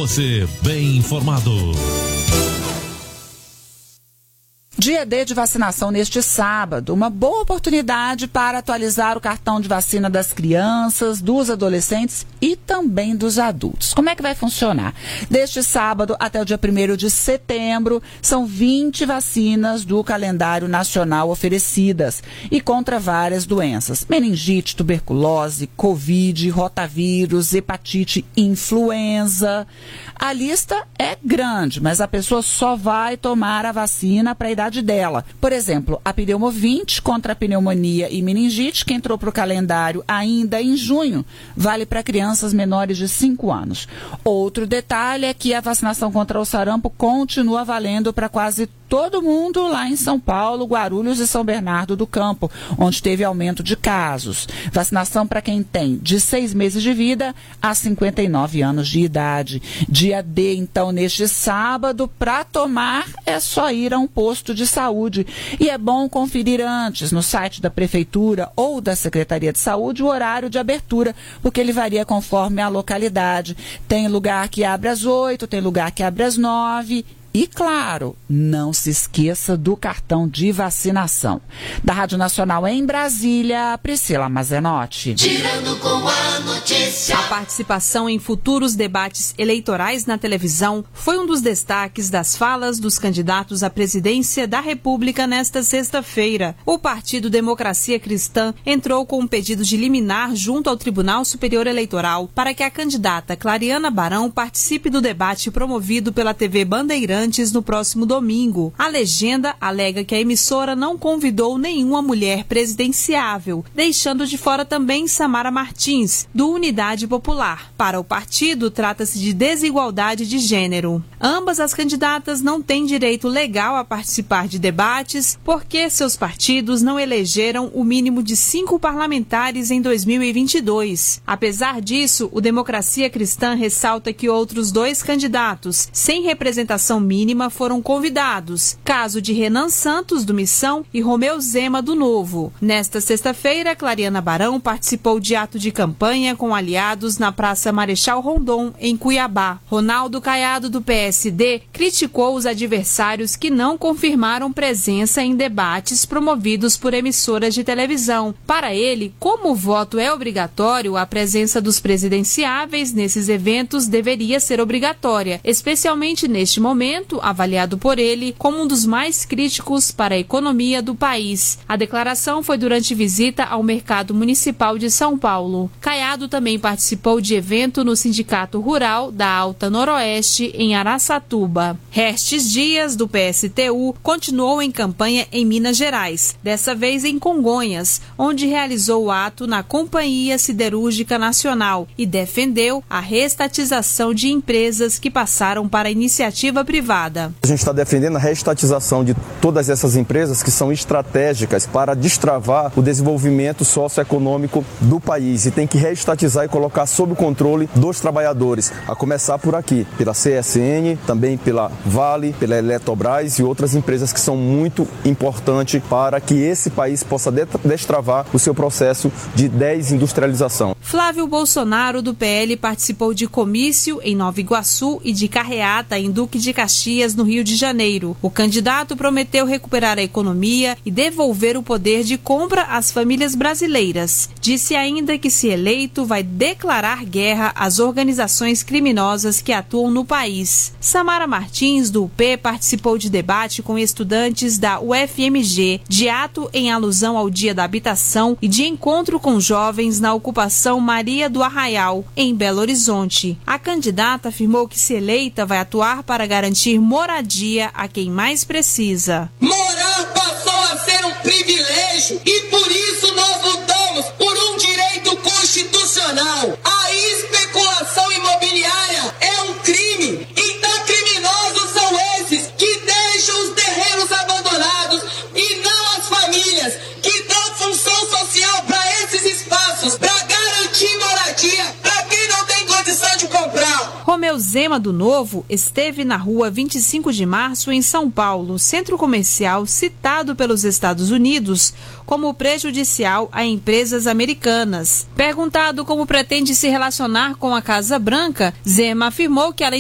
Você bem informado. Dia D de vacinação neste sábado, uma boa oportunidade para atualizar o cartão de vacina das crianças, dos adolescentes e também dos adultos. Como é que vai funcionar? Deste sábado até o dia 1º de setembro, são 20 vacinas do calendário nacional oferecidas e contra várias doenças: meningite, tuberculose, covid, rotavírus, hepatite, influenza. A lista é grande, mas a pessoa só vai tomar a vacina para a idade dela. Por exemplo, a pneumovinte contra a pneumonia e meningite, que entrou para o calendário ainda em junho, vale para crianças menores de 5 anos. Outro detalhe é que a vacinação contra o sarampo continua valendo para quase todo mundo lá em São Paulo, Guarulhos e São Bernardo do Campo, onde teve aumento de casos. Vacinação para quem tem de 6 meses de vida a 59 anos de idade. Dia D, então, neste sábado, para tomar é só ir a um posto de saúde. E é bom conferir antes no site da Prefeitura ou da Secretaria de Saúde o horário de abertura, porque ele varia conforme a localidade. Tem lugar que abre às 8, tem lugar que abre às 9. E, claro, não se esqueça do cartão de vacinação. Da Rádio Nacional em Brasília, Priscila Mazenotti. Girando com a notícia. A participação em futuros debates eleitorais na televisão foi um dos destaques das falas dos candidatos à presidência da República nesta sexta-feira. O Partido Democracia Cristã entrou com um pedido de liminar junto ao Tribunal Superior Eleitoral para que a candidata Clariana Barão participe do debate promovido pela TV Bandeirantes no próximo domingo. A legenda alega que a emissora não convidou nenhuma mulher presidenciável, deixando de fora também Samara Martins, do Unidade Popular. Para o partido, trata-se de desigualdade de gênero. Ambas as candidatas não têm direito legal a participar de debates porque seus partidos não elegeram o mínimo de 5 parlamentares em 2022. Apesar disso, o Democracia Cristã ressalta que outros 2 candidatos, sem representação mínima, foram convidados, caso de Renan Santos, do Missão, e Romeu Zema, do Novo. Nesta sexta-feira, Clariana Barão participou de ato de campanha com aliados na Praça Marechal Rondon, em Cuiabá. Ronaldo Caiado, do PSD, criticou os adversários que não confirmaram presença em debates promovidos por emissoras de televisão. Para ele, como o voto é obrigatório, a presença dos presidenciáveis nesses eventos deveria ser obrigatória, especialmente neste momento, avaliado por ele como um dos mais críticos para a economia do país. A declaração foi durante visita ao Mercado Municipal de São Paulo. Caiado também participou de evento no Sindicato Rural da Alta Noroeste, em Araçatuba. Restes Dias, do PSTU, continuou em campanha em Minas Gerais, dessa vez em Congonhas, onde realizou o ato na Companhia Siderúrgica Nacional e defendeu a reestatização de empresas que passaram para a iniciativa privada. A gente está defendendo a reestatização de todas essas empresas que são estratégicas para destravar o desenvolvimento socioeconômico do país, e tem que reestatizar e colocar sob o controle dos trabalhadores, a começar por aqui, pela CSN, também pela Vale, pela Eletrobras e outras empresas que são muito importantes para que esse país possa destravar o seu processo de desindustrialização. Flávio Bolsonaro, do PL, participou de comício em Nova Iguaçu e de carreata em Duque de Caxias, no Rio de Janeiro. O candidato prometeu recuperar a economia e devolver o poder de compra às famílias brasileiras. Disse ainda que, se eleito, vai declarar guerra às organizações criminosas que atuam no país. Samara Martins, do UP, participou de debate com estudantes da UFMG, de ato em alusão ao Dia da Habitação e de encontro com jovens na ocupação Maria do Arraial, em Belo Horizonte. A candidata afirmou que, se eleita, vai atuar para garantir moradia a quem mais precisa. Morar passou a ser um privilégio e por isso nós lutamos por um direito constitucional. A especulação imobiliária é um crime. Então, criminosos são esses que deixam os terrenos abandonados e não as famílias que dão função social para esses espaços, para garantir moradia para quem não tem condição de comprar. Romeu Zema, do Novo, esteve na rua 25 de Março, em São Paulo, centro comercial citado pelos Estados Unidos como prejudicial a empresas americanas. Perguntado como pretende se relacionar com a Casa Branca, Zema afirmou que, além